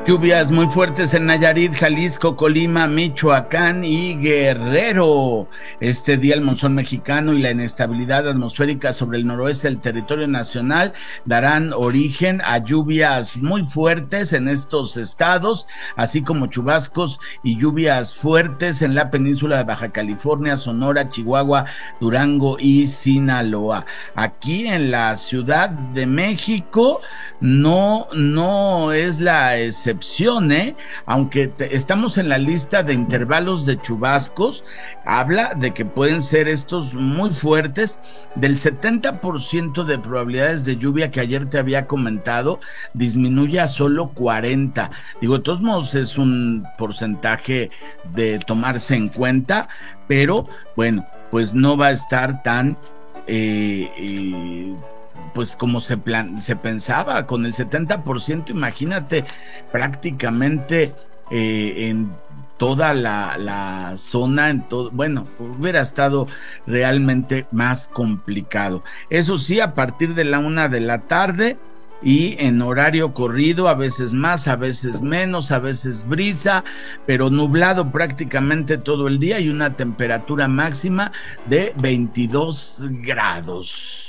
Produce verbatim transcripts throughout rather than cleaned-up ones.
Lluvias muy fuertes en Nayarit, Jalisco, Colima, Michoacán y Guerrero. Este día el monzón mexicano y la inestabilidad atmosférica sobre el noroeste del territorio nacional darán origen a lluvias muy fuertes en estos estados, así como chubascos y lluvias fuertes en la península de Baja California, Sonora, Chihuahua, Durango y Sinaloa. Aquí en la Ciudad de México no, no es la excepción, ¿eh? Aunque te, estamos en la lista de intervalos de chubascos, habla de que pueden ser estos muy fuertes, del setenta por ciento de probabilidades de lluvia que ayer te había comentado, disminuye a solo cuarenta. Digo, de todos modos es un porcentaje de tomarse en cuenta, pero bueno, pues no va a estar tan... Eh, eh, pues como se, plan, se pensaba, con el setenta por ciento, imagínate, prácticamente eh, en toda la, la zona, en todo, bueno, hubiera estado realmente más complicado. Eso sí, a partir de la una de la tarde y en horario corrido, a veces más, a veces menos, a veces brisa, pero nublado prácticamente todo el día y una temperatura máxima de veintidós grados.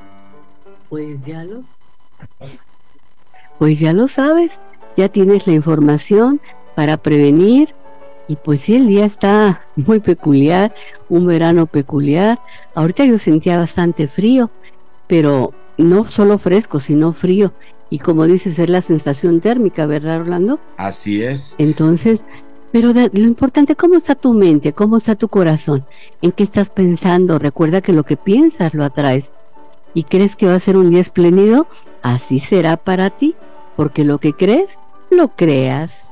Pues ya lo, pues ya lo sabes, ya tienes la información para prevenir. Y pues sí, el día está muy peculiar, un verano peculiar. Ahorita yo sentía bastante frío, pero no solo fresco, sino frío. Y como dices, es la sensación térmica, ¿verdad, Orlando? Así es. Entonces, pero de, lo importante, ¿cómo está tu mente? ¿Cómo está tu corazón? ¿En qué estás pensando? Recuerda que lo que piensas lo atraes. ¿Y crees que va a ser un día espléndido? Así será para ti, porque lo que crees, lo creas.